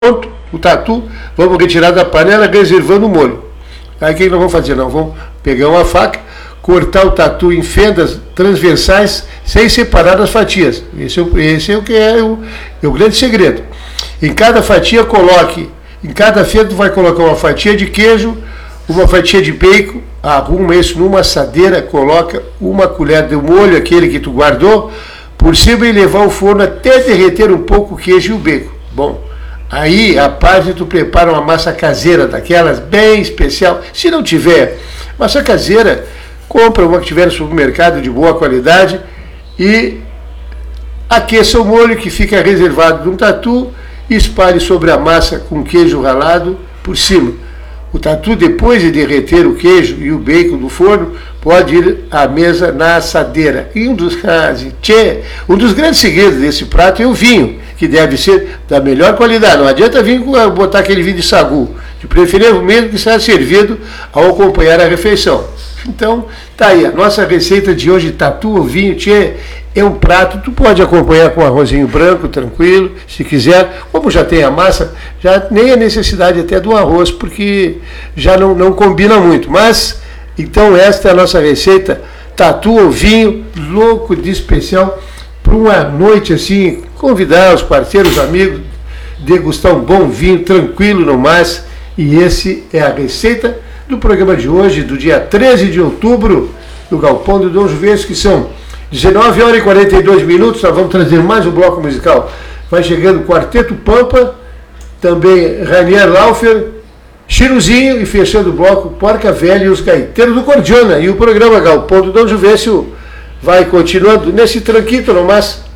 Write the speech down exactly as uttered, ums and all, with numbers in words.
pronto o tatu, vamos retirar da panela reservando o molho. Aí o que nós vamos fazer? Nós vamos pegar uma faca, cortar o tatu em fendas transversais sem separar as fatias. Esse é o, esse é o que é o, é o grande segredo. Em cada fatia coloque, em cada fenda tu vai colocar uma fatia de queijo, uma fatia de bacon, arruma isso numa assadeira, coloca uma colher de molho, aquele que tu guardou, por cima e levar ao forno até derreter um pouco o queijo e o bacon. Bom, aí a parte tu prepara uma massa caseira daquelas, bem especial. Se não tiver massa caseira, compra uma que tiver no supermercado de boa qualidade e aqueça o molho que fica reservado num tatu e espalhe sobre a massa com queijo ralado por cima. O tatu, depois de derreter o queijo e o bacon do forno, pode ir à mesa na assadeira. E um dos, ah, tchê, um dos grandes segredos desse prato é o vinho, que deve ser da melhor qualidade. Não adianta vir botar aquele vinho de sagu, de preferência mesmo que seja servido ao acompanhar a refeição. Então, tá aí, a nossa receita de hoje, tatu ou vinho, tchê, é um prato, tu pode acompanhar com arrozinho branco, tranquilo, se quiser. Como já tem a massa, já nem a necessidade até do arroz, porque já não, não combina muito. Mas, então esta é a nossa receita, tatu ou vinho, louco de especial, para uma noite assim, convidar os parceiros, amigos, degustar um bom vinho, tranquilo no mais. E esse é a receita do programa de hoje, do dia treze de outubro, do Galpão do Dom Juvencio, que são dezenove horas e quarenta e dois minutos. Nós vamos trazer mais um bloco musical. Vai chegando o Quarteto Pampa, também Rainier Laufer, Chiruzinho e fechando o bloco Porca Velha e os Gaiteiros do Cordiona. E o programa Galpão do Dom Juvencio vai continuando nesse tranquilo, no mais.